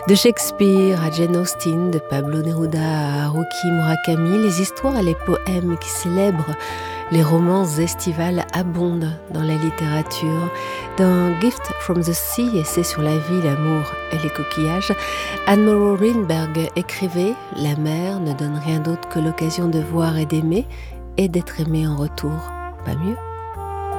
De Shakespeare à Jane Austen, de Pablo Neruda à Haruki Murakami, les histoires et les poèmes qui célèbrent les romances estivales abondent dans la littérature. Dans Gift from the Sea, essai sur la vie, l'amour et les coquillages, Anne-Maure Rindberg écrivait « La mer ne donne rien d'autre que l'occasion de voir et d'aimer et d'être aimé en retour. Pas mieux ?»